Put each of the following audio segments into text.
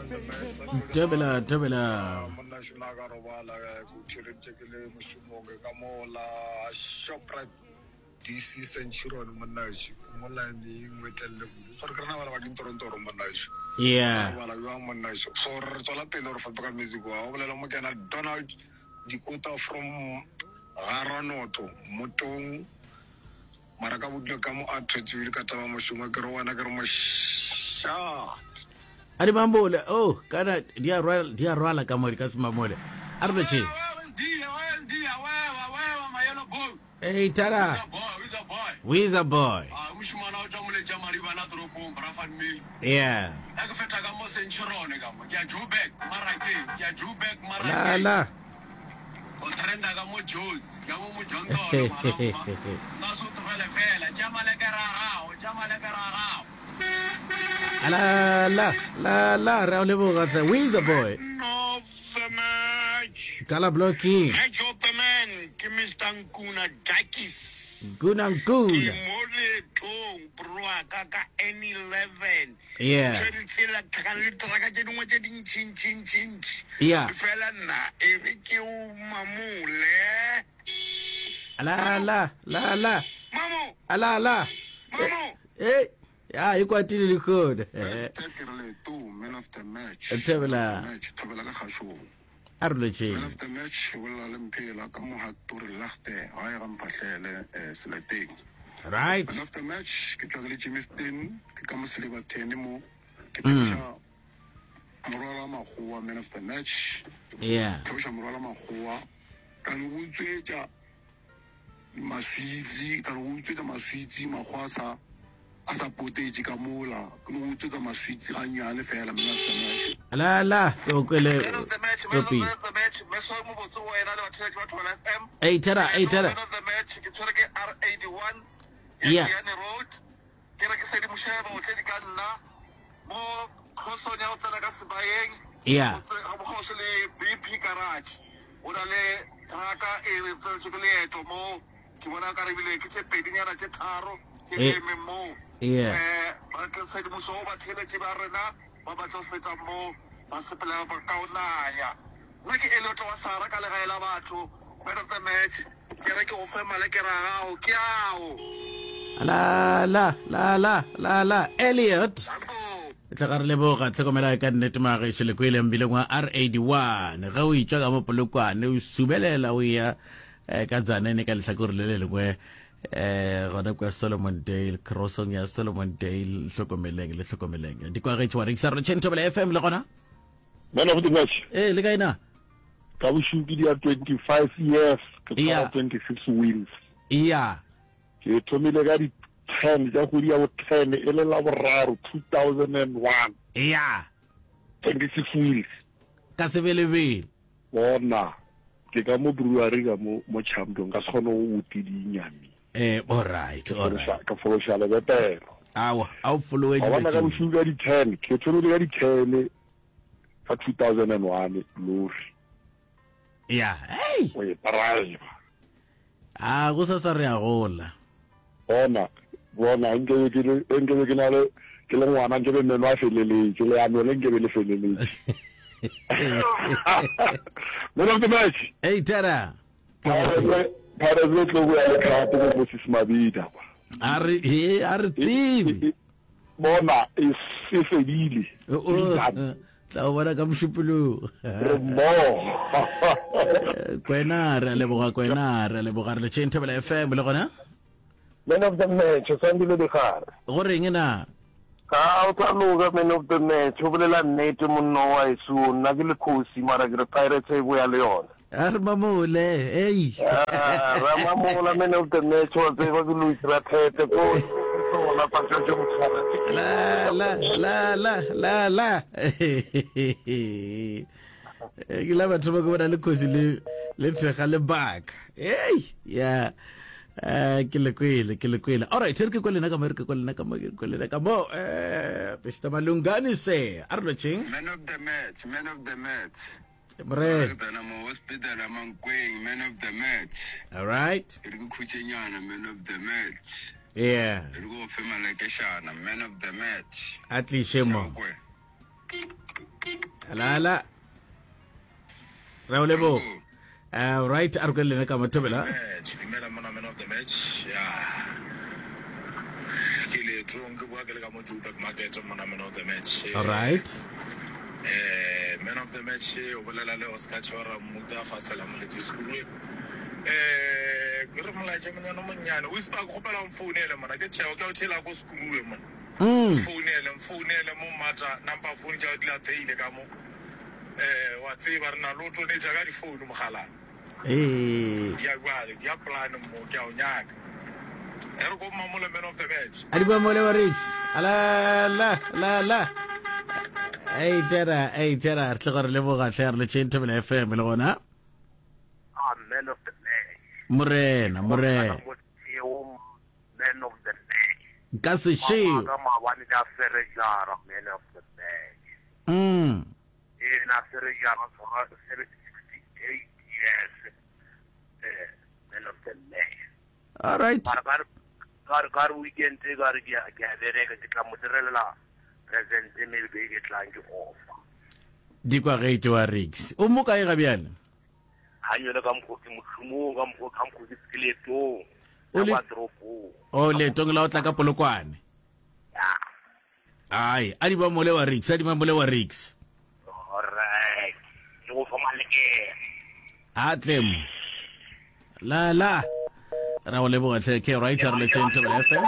Tebela. Monna shuna ka robala go tshirentsekele moshomong ka mola Shoprite DC Centurion monna shi mola ni ngwetelle go gore kana bala ba Toronto monna shi Yeah. bala ba monna shi so re tsola pele re fapaka music wa bolela mo kana Donald Dikota from Garanoto motong maraka butlo ka mo attribute ka taba moshoma ke re wana ke re mo sha Adi mambole, oh, kana dia rwala ka mori ka simamole. Arbeche. Hey, Tara. Where's boy? Yeah. La. La, Raulebo Gata. Where's the boy? Of the match. Kala blocking. Match of the man, Mr. Nkuna Dakis. Good. Kimole tong broa kaka N11. Yeah. Tsela tlhakale traka tse dingwe tse ding chin. Yeah. Fela nna e re ke o mamule. La. Mamo. Ala. Hey. Yeah, you got to record. Man of the match. Tebela. Tebela ka khasho. Arbeche. Man of the match wala lempela ka mo hatori lachte ha ya mpahlele seleteng. Right. Man of the match ke tla le Jimmy Steen ke ka mo seleba 10 mo ke tsha morala magua man of the match. Yeah. Ke tsha morala magua ka no utswetsa maswitsi magwasa asa potage ka mola ke no utswetsa maswitsi a nyane fela man of the match. La, okele. Man of the match, meso mo botso wena le batho ba thola FM. Hey, Tara. Man of the match ke tsore ke R81. Yeah. Yana road. Ke re ke se di mosheba o tle ka nna mo khosonya o tsena ka sebayeng. Yeah. O khoso le BP garage. O na le traka e re tsetse le eto mo ke bona ka re bile ke tse pedinyana tse tharo ke eme mo. Yeah. Ba ke se di moso ba thele tse ba rena ba ba tlo fetsa mo ba sepela ba kaonaya. Nna ke eloto wa sara ka le gaela batho. Man of the match. Ke re ke o fe male ke ragao ke ao. La, Elliot. Tla le boga tlhokomela ka nnete magisho le kwele mbile wa R81 ga o itšwa ka mo polokwane o subelela o ya ka zanene ka lehlakore le lengwe gona kwa Solomon Dale crossing ya Solomon Dale hlokomeleng di kwa ge tswa re sa re Chentobela FM le gona Man of the match. le kaina Ka bushuki dia 25 years ke Yeah. 26 wins. iya Ke thomile ka di 10 ja go dia bo 10 e le la boraro 2001. iya 26 wins. ka sebelebele Bona ke ka mo brewery ka mo champion ka se gone o utidi nyami. all right Ka folosha le betero. awa au follow Ba bona ka bushuki ka di 10 ke thomile ka di 10 ka 2001 glory. iya hey O e drive. go sa re a gola bona nke ke na le ke le ngwana ke le neno a feleletse ke le ano le nke le feleletse. Man of the match. hey Tara Para le tlo go ya ka go Moses Mabida. are tibi Bona e se fedile. tla o bona ka mošupolo Mo. kwena re leboga re le Chentobela FM le gona Man of the match, Sandile de Khar. go reng na Ka o tla loga man of the match, o bolela nnete monno wa isu, nna ke le khosi mara ke re Pirates e boya le yona. a re mamole hey Ramamola man of the match wa tseba ke Louis Rathete ko sona pa tšo mo tshwara. la ke la batho ba go bona le khosi le thega le baka hey ya ke le kwele all right re ke kwele na ka mo Mr. Malungani se a re lotšeng Man of the match. mre Dana mo hospital amankweng man of the match. all right Re go khutsenyana man of the match. yeah Re go fema like shana man of the match. at least mo Kwe. Alala. Raulebo. Right, Arkelena Kamatobela. Chimela man of the match. Yeah. Kile drunk work market man of the match. All right. Man of the match, Obalale Oscar Chora Muda Fasalam Legisuru. Gurmala Jamana Manyan, we spoke on phone element. I get Chao Tela go school. Phone element, Mata, Nampa Funja Latte, the Gamo. Whatever, Naruto, Nejagari phone, Mahala. Yaplan, Mokianak. Ergo Mamula man of the match. Adiba Molewa Riggs. La. Hey, Tera, Tlogor Levoga, Charlie Chintum, FM, Lona. Man of the match. Morena. Man of the match. Kasi she. Man of the match. In after a year of 68 years. Man of the match. All right. Car weekend, got to get Kamutrella. Present in the big line to offer. Dikwa Reito Riggs. Umuka Irabian. Hanyura Gamku, Gamku, Skeleto. Oh, le Tongla Takapolokwan. Aye, Adiba Molewa Riggs, All right. You for Atlem. La. Raulebo at K. Writer, let's enter FM.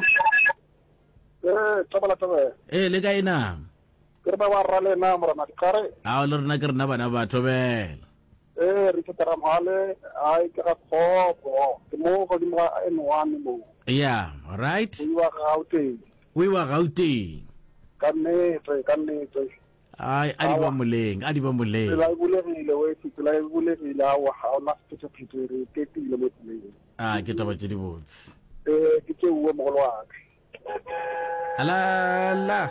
Le gaina. Kerba warale na mara kare. Aulur nagar na bana tobel. Rikitara male ai kara ko mo ko dimra en mo. Yeah, right. We were outing. Kanne. Ai adiba muleng. La bulegile we titla bulegile wa hauna pitipitiri tetile mo. Kita baca di boots. Kita uwe mo lo La.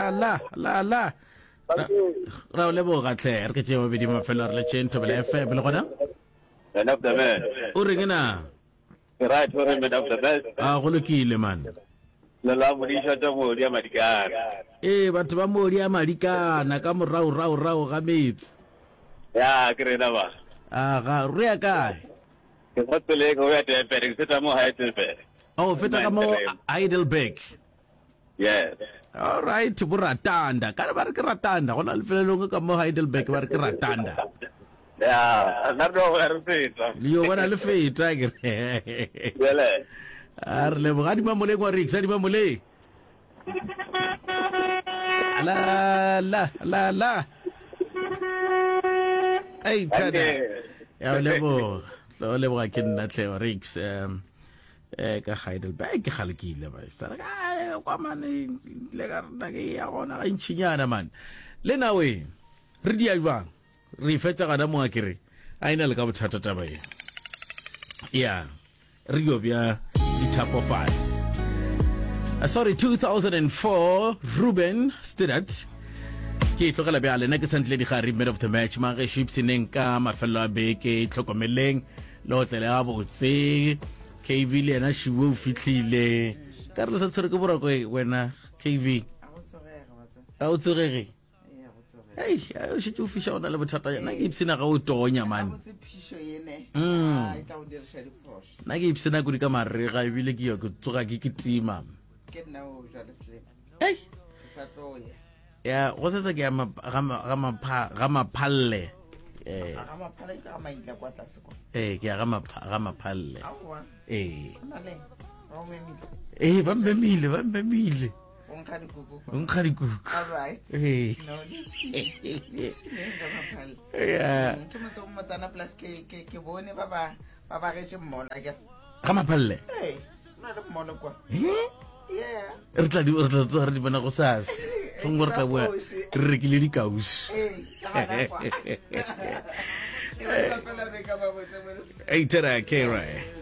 Raulebo gatler ke tšeo bedi mafelor le tšento bele FM le gona. Man of the match. O rengena? Right for man of the match. Go lokile man. La modisha tsa mo dia madikana. Batho ba mo dia madikana ka morao ga metsi. Ya krena ba. Ga re kae? Ke motse go ya te pere se tamo Heidelberg. Oh, feta ka mo Heidelberg. Yes. All right, buratanda. Ka ba re ke ratanda gona le felelong ka mo Heidelberg ba re ke ratanda. Ya, nardo ga re feta. Yo bona le feta ke. Bele. Ar le bogadi ba mole kwa Riggs, di ba mole. La. Hey, tada. Ya lebo. So lebo ka kinna tle Riggs ka Heidelberg ke khalekile ba isara ka kwa mane le ka rna ke ya gona ga ntšinyana man le nawe re di alwa re fetsa ga mo akere a ina le ka bothata taba e ya re yo bya di top of us sorry 2004 Ruben Stidat ke tlogela bya le na ke santle di gari mid of the match ma ge ships neng ka mafelo a beke tlhokomeleng lo tle a botse KV le na shiwo fitlile ka re sa tsore ke bora ko wena KV a o tsogege hey o se tu fisha ona le bothata na ke ipsina ga o tonya man na ke ipsina go di ka marre ga bile ke yo go tsoga ke kitima ke nna o jwa le slip hey sa tloya ya go se ke ga maphalle ga maphala ka maila kwa tlase kwa ke ga maphalle nale o ba memile unkha dikuku all right no yeah ke mo so motsana plus ke bone ba ge se mmola ke ga maphalle na le mmola kwa yeah re tla di bona go sas fungor ka bua re rekile di kaus hey tera ke right